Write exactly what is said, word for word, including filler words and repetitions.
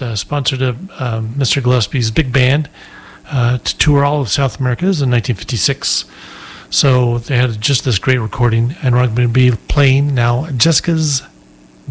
uh, sponsored a, um, Mister Gillespie's big band uh, to tour all of South America. This was in nineteen fifty-six. So they had just this great recording, and we're going to be playing now Jessica's